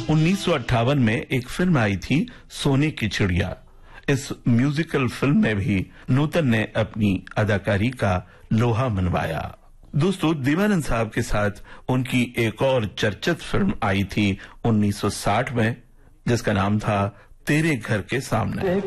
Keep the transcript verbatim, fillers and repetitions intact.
उन्नीस सौ अट्ठावन में एक फिल्म आई थी सोने की चिड़िया। इस म्यूजिकल फिल्म में भी नूतन ने अपनी अदाकारी का लोहा मनवाया। दोस्तों, दीवानंद साहब के साथ उनकी एक और चर्चित फिल्म आई थी उन्नीस सौ साठ में, जिसका नाम था तेरे घर के सामने।